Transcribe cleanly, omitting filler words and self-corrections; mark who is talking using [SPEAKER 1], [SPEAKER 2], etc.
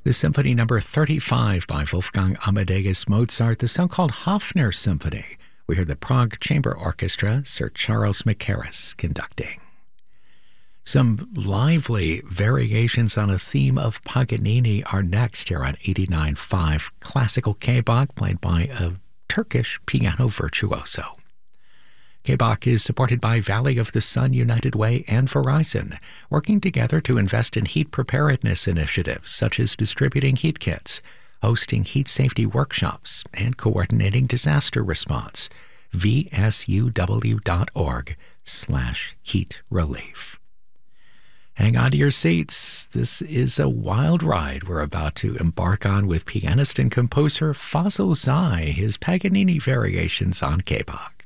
[SPEAKER 1] The Symphony Number 35 by Wolfgang Amadeus Mozart, the so-called Hofner Symphony. We hear the Prague Chamber Orchestra, Sir Charles Mackerras conducting. Some lively variations on a theme of Paganini are next here on 89.5 Classical K-Bach, played by a Turkish piano virtuoso. K-Bach is supported by Valley of the Sun, United Way, and Verizon, working together to invest in heat preparedness initiatives such as distributing heat kits, hosting heat safety workshops, and coordinating disaster response. vsuw.org/heat relief. Hang on to your seats. This is a wild ride we're about to embark on with pianist and composer Fazl Say, his Paganini variations on K-Bach.